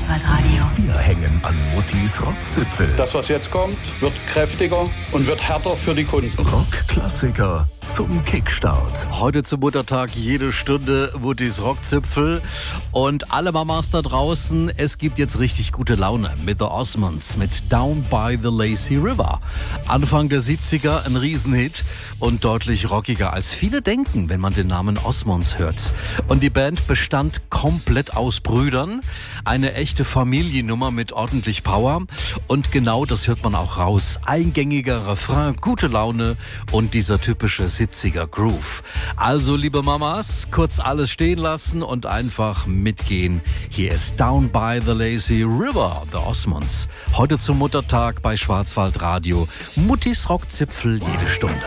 Schwarzwaldradio. Wir hängen an Muttis Rockzipfel. Das, was jetzt kommt, wird kräftiger und wird härter für die Kunden. Rockklassiker zum Kickstart. Heute zum Muttertag jede Stunde Muttis Rockzipfel. Und alle Mamas da draußen, es gibt jetzt richtig gute Laune mit The Osmonds, mit Down by the Lazy River. Anfang der 70er ein Riesenhit und deutlich rockiger als viele denken, wenn man den Namen Osmonds hört. Und die Band bestand komplett aus Brüdern. Eine echte Familiennummer mit ordentlich Power. Und genau das hört man auch raus. Eingängiger Refrain, gute Laune und dieser typische 70er Groove. Also, liebe Mamas, kurz alles stehen lassen und einfach mitgehen. Hier ist Down by the Lazy River, The Osmonds. Heute zum Muttertag bei Schwarzwaldradio. Muttis Rockzipfel jede Stunde.